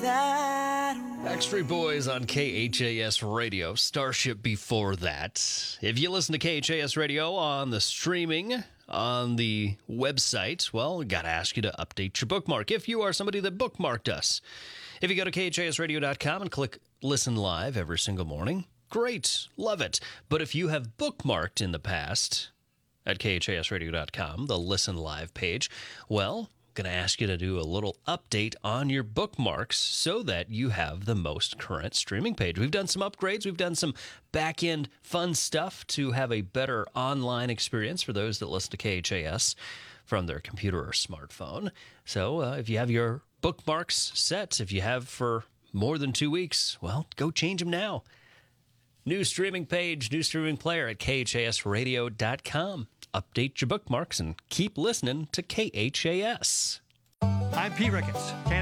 that way. Backstreet Boys on KHAS Radio, Starship before that. If you listen to KHAS Radio on the streaming, on the website, well, I got to ask you to update your bookmark if you are somebody that bookmarked us. If you go to khasradio.com and click Listen Live every single morning, great, love it. But if you have bookmarked in the past at khasradio.com, the Listen Live page, well, going to ask you to do a little update on your bookmarks so that you have the most current streaming page. We've done some upgrades. We've done some back-end fun stuff to have a better online experience for those that listen to KHAS from their computer or smartphone. So if you have your bookmarks set, if you have for more than 2 weeks, well, go change them now. New streaming page, new streaming player at khasradio.com. Update your bookmarks and keep listening to KHAS. I'm Pete Ricketts, Canada.